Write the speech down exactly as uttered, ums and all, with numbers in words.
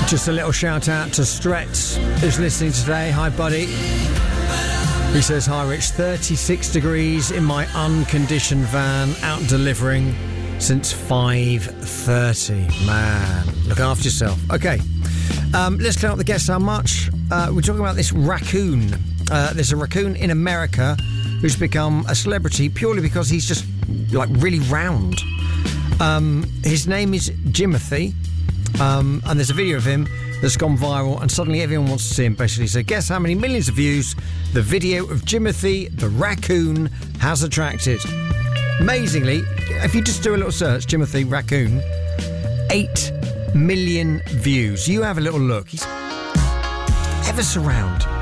Just a little shout out to Stretz, who's listening today. Hi, buddy. He says, hi, Rich. thirty-six degrees in my unconditioned van, out delivering since five thirty. Man, look after yourself. Okay, um, let's clear up the guess. How much? Uh, we're talking about this raccoon. Uh, there's a raccoon in America who's become a celebrity purely because he's just, like, really round. Um, his name is Jimothy, um, and there's a video of him that's gone viral, and suddenly everyone wants to see him, basically. So guess how many millions of views the video of Jimothy the raccoon has attracted. Amazingly, if you just do a little search, Jimothy raccoon, eight million views. You have a little look. He's ever so round.